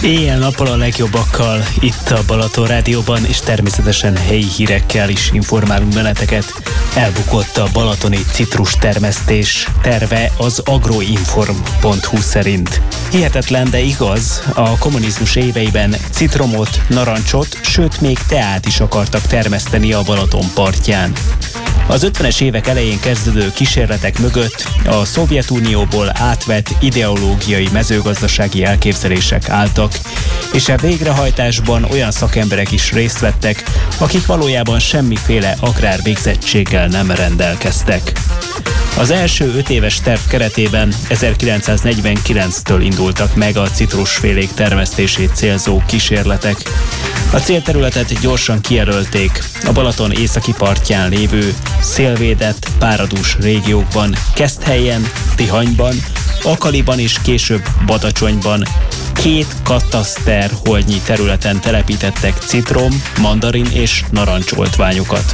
Éjjel-nappal a legjobbakkal itt a Balaton Rádióban, és természetesen helyi hírekkel is informálunk benneteket. Elbukott a balatoni citrustermesztés terve az agroinform.hu szerint. Hihetetlen, de igaz, a kommunizmus éveiben citromot, narancsot, sőt még teát is akartak termeszteni a Balaton partján. Az 50-es évek elején kezdődő kísérletek mögött a Szovjetunióból átvett ideológiai mezőgazdasági elképzelések álltak, és a végrehajtásban olyan szakemberek is részt vettek, akik valójában semmiféle agrárvégzettséggel nem rendelkeztek. Az első 5 éves terv keretében 1949-től indultak meg a citrusfélék termesztését célzó kísérletek. A célterületet gyorsan kijelölték a Balaton északi partján lévő szélvédett, páradús régiókban, Keszthelyen, Tihanyban, Akaliban és később Badacsonyban 2 kataszterholdnyi területen telepítettek citrom, mandarin és narancsoltványokat.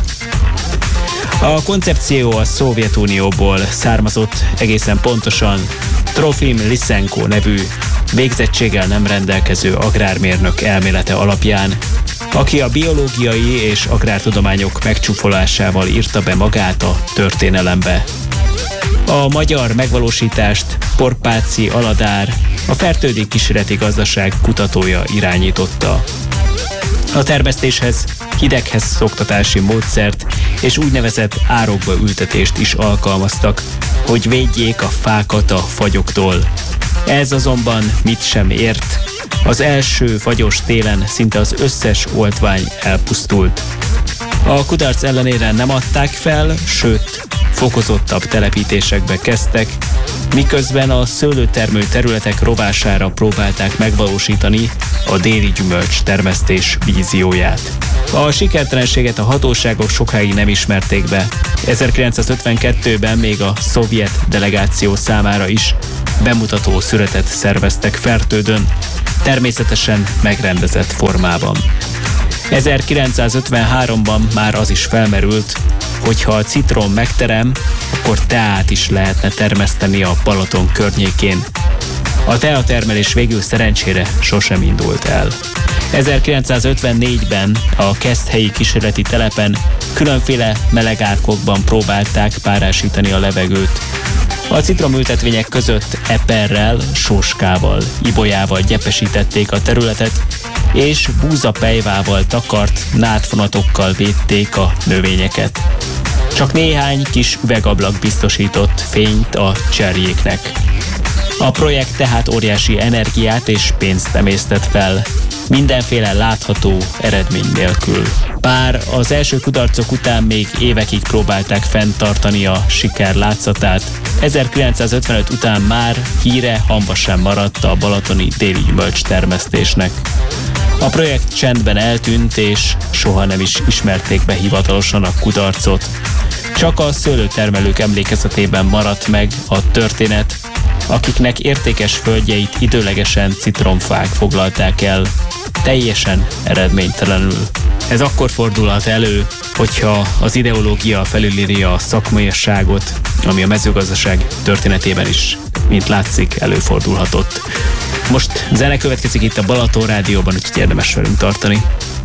A koncepció a Szovjetunióból származott, egészen pontosan Trofim Lysenko nevű végzettséggel nem rendelkező agrármérnök elmélete alapján, aki a biológiai és agrártudományok megcsúfolásával írta be magát a történelembe. A magyar megvalósítást Porpáci Aladár, a fertődi kísérleti gazdaság kutatója irányította. A termesztéshez hideghez szoktatási módszert és úgynevezett árokba ültetést is alkalmaztak, hogy védjék a fákat a fagyoktól. Ez azonban mit sem ért. Az első fagyos télen szinte az összes oltvány elpusztult. A kudarc ellenére nem adták fel, sőt, fokozottabb telepítésekbe kezdtek, miközben a szőlőtermő területek rovására próbálták megvalósítani a déli gyümölcs termesztés vízióját. A sikertelenséget a hatóságok sokáig nem ismerték be. 1952-ben még a szovjet delegáció számára is bemutató szüretet szerveztek Fertődön, természetesen megrendezett formában. 1953-ban már az is felmerült, hogy ha a citrom megterem, akkor teát is lehetne termeszteni a Balaton környékén. A teatermelés végül szerencsére sosem indult el. 1954-ben a Keszthelyi kísérleti telepen különféle melegárkokban próbálták párásítani a levegőt. A citromültetvények között eperrel, sóskával, ibolyával gyepesítették a területet, és búzapelyvával takart nádfonatokkal védték a növényeket. Csak néhány kis üvegablak biztosított fényt a cserjéknek. A projekt tehát óriási energiát és pénzt emésztett fel, mindenféle látható eredmény nélkül. Bár az első kudarcok után még évekig próbálták fenntartani a siker látszatát, 1955 után már híre hamba sem maradt a balatoni déli gyümölcs termesztésnek. A projekt csendben eltűnt, és soha nem is ismerték be hivatalosan a kudarcot. Csak a szőlőtermelők emlékezetében maradt meg a történet, akiknek értékes földjeit időlegesen citromfák foglalták el, teljesen eredménytelenül. Ez akkor fordulhat elő, hogyha az ideológia felülírja a szakmaiasságot, ami a mezőgazdaság történetében is, mint látszik, előfordulhatott. Most zene következik itt a Balaton Rádióban, úgyhogy érdemes velünk tartani.